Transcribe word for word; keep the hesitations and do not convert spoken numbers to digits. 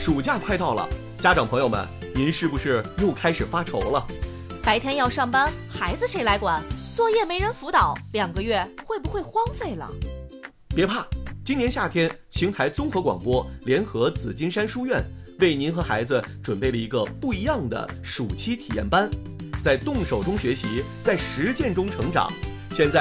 暑假快到了，家长朋友们，您是不是又开始发愁了？ 白天要上班，孩子谁来管？作业没人辅导，两个月会不会荒废了？ 别怕，今年夏天，邢台综合广播联合紫金山书院，为您和孩子准备了一个不一样的暑期体验班，在动手中学习，在实践中成长。现在